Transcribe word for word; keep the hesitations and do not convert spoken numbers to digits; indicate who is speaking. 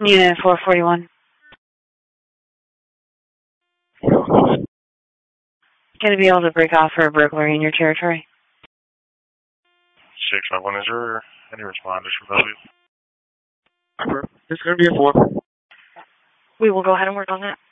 Speaker 1: Unit four forty-one.
Speaker 2: Going
Speaker 1: Going to be able to break off for a burglary in your territory.
Speaker 2: six five one, is there any responders from W?
Speaker 3: It's going to be a four.
Speaker 1: We will go ahead and work on that.